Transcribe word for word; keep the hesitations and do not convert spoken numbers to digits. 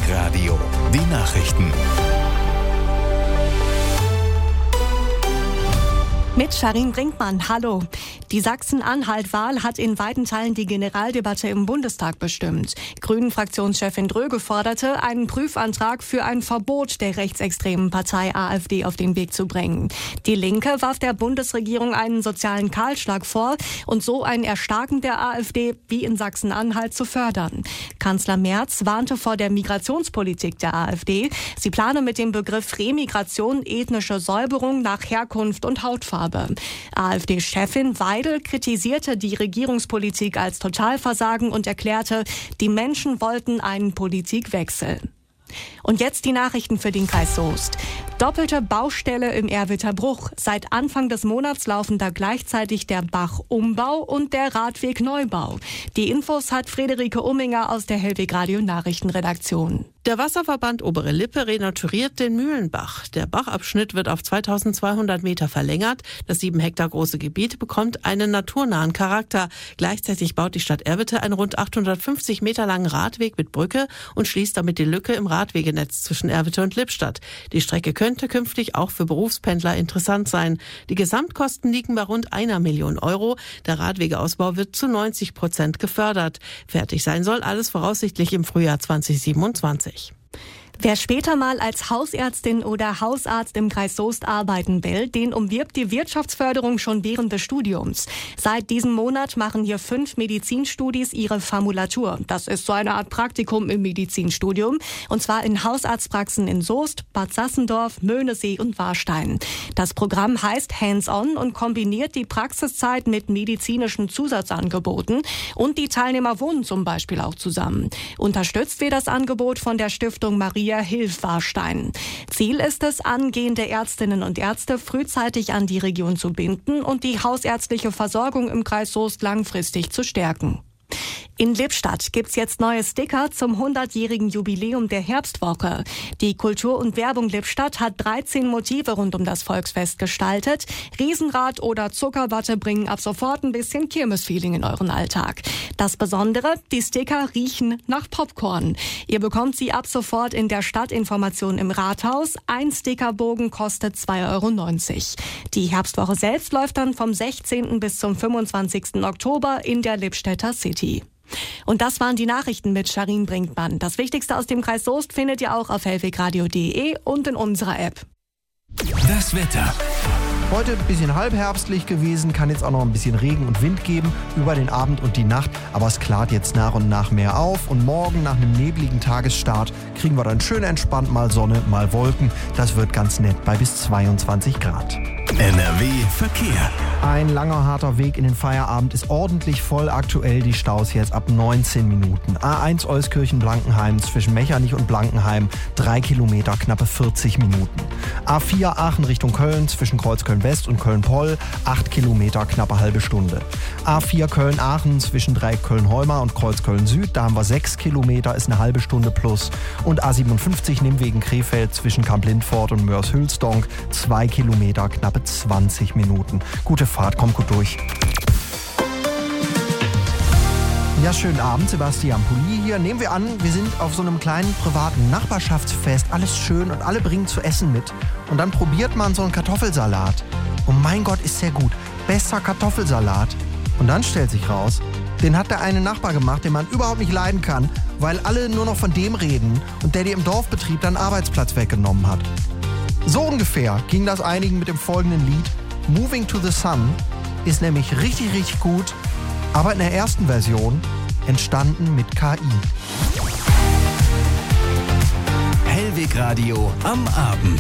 Radio, die Nachrichten. Mit Sharin Brinkmann, hallo. Die Sachsen-Anhalt-Wahl hat in weiten Teilen die Generaldebatte im Bundestag bestimmt. Grünen-Fraktionschefin Dröge forderte, einen Prüfantrag für ein Verbot der rechtsextremen Partei AfD auf den Weg zu bringen. Die Linke warf der Bundesregierung einen sozialen Kahlschlag vor und so ein Erstarken der AfD wie in Sachsen-Anhalt zu fördern. Kanzler Merz warnte vor der Migrationspolitik der AfD. Sie plane mit dem Begriff Remigration ethnische Säuberung nach Herkunft und Hautfarbe. AfD-Chefin Weidel kritisierte die Regierungspolitik als Totalversagen und erklärte, die Menschen wollten einen Politikwechsel. Und jetzt die Nachrichten für den Kreis Soest. Doppelte Baustelle im Erwither Bruch. Seit Anfang des Monats laufen da gleichzeitig der Bachumbau und der Radwegneubau. Die Infos hat Friederike Umminger aus der Hellweg Radio Nachrichtenredaktion. Der Wasserverband Obere Lippe renaturiert den Mühlenbach. Der Bachabschnitt wird auf zweitausendzweihundert Meter verlängert. Das sieben Hektar große Gebiet bekommt einen naturnahen Charakter. Gleichzeitig baut die Stadt Erwitte einen rund achthundertfünfzig Meter langen Radweg mit Brücke und schließt damit die Lücke im Radwegenetz zwischen Erwitte und Lippstadt. Die Strecke könnte künftig auch für Berufspendler interessant sein. Die Gesamtkosten liegen bei rund einer Million Euro. Der Radwegeausbau wird zu neunzig Prozent gefördert. Fertig sein soll alles voraussichtlich im Frühjahr zweitausendsiebenundzwanzig. Wer später mal als Hausärztin oder Hausarzt im Kreis Soest arbeiten will, den umwirbt die Wirtschaftsförderung schon während des Studiums. Seit diesem Monat machen hier fünf Medizinstudis ihre Formulatur. Das ist so eine Art Praktikum im Medizinstudium. Und zwar in Hausarztpraxen in Soest, Bad Sassendorf, Möhnesee und Warstein. Das Programm heißt Hands-on und kombiniert die Praxiszeit mit medizinischen Zusatzangeboten. Und die Teilnehmer wohnen zum Beispiel auch zusammen. Unterstützt wird das Angebot von der Stiftung Maria Hilf Warstein. Ziel ist es, angehende Ärztinnen und Ärzte frühzeitig an die Region zu binden und die hausärztliche Versorgung im Kreis Soest langfristig zu stärken. In Lippstadt gibt's jetzt neue Sticker zum hundertjährigen Jubiläum der Herbstwoche. Die Kultur- und Werbung Lippstadt hat dreizehn Motive rund um das Volksfest gestaltet. Riesenrad oder Zuckerwatte bringen ab sofort ein bisschen Kirmesfeeling in euren Alltag. Das Besondere, die Sticker riechen nach Popcorn. Ihr bekommt sie ab sofort in der Stadtinformation im Rathaus. Ein Stickerbogen kostet zwei Euro neunzig. Die Herbstwoche selbst läuft dann vom sechzehnten bis zum fünfundzwanzigsten Oktober in der Lippstädter City. Und das waren die Nachrichten mit Sharin Brinkmann. Das Wichtigste aus dem Kreis Soest findet ihr auch auf hellwegradio punkt de und in unserer App. Das Wetter. Heute ein bisschen halbherbstlich gewesen, kann jetzt auch noch ein bisschen Regen und Wind geben über den Abend und die Nacht, aber es klart jetzt nach und nach mehr auf und morgen nach einem nebligen Tagesstart kriegen wir dann schön entspannt mal Sonne, mal Wolken. Das wird ganz nett bei bis zweiundzwanzig Grad. N R W Verkehr. Ein langer, harter Weg in den Feierabend ist ordentlich voll. Aktuell die Staus jetzt ab neunzehn Minuten. A eins Euskirchen-Blankenheim zwischen Mechernich und Blankenheim, drei Kilometer, knappe vierzig Minuten. A vier Aachen Richtung Köln zwischen Kreuzköln-West und Köln-Poll, acht Kilometer, knappe halbe Stunde. A vier Köln-Aachen zwischen Dreieck Köln-Heuma und Kreuzköln-Süd, da haben wir sechs Kilometer, ist eine halbe Stunde plus. Und A siebenundfünfzig Nimwegen Krefeld zwischen Kamp-Lindfort und Mörs-Hülsdonk, zwei Kilometer, knappe zwanzig Minuten. Gute Fahrt, kommt gut durch. Ja, schönen Abend, Sebastian Pulli hier. Nehmen wir an, wir sind auf so einem kleinen privaten Nachbarschaftsfest, alles schön und alle bringen zu essen mit. Und dann probiert man so einen Kartoffelsalat. Und mein Gott, ist der gut. Bester Kartoffelsalat. Und dann stellt sich raus, den hat der eine Nachbar gemacht, den man überhaupt nicht leiden kann, weil alle nur noch von dem reden und der dir im Dorfbetrieb dann Arbeitsplatz weggenommen hat. So ungefähr ging das einigen mit dem folgenden Lied. Moving to the Sun ist nämlich richtig, richtig gut, aber in der ersten Version entstanden mit K I. Hellweg Radio am Abend.